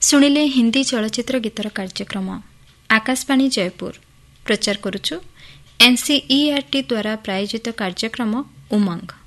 शुणिले हिंदी चलचित्र गीतर कार्यक्रम आकाशवाणी जयपुर प्रचार करुछु एनसीईआरटी द्वारा प्रायोजित कार्यक्रम उमंग।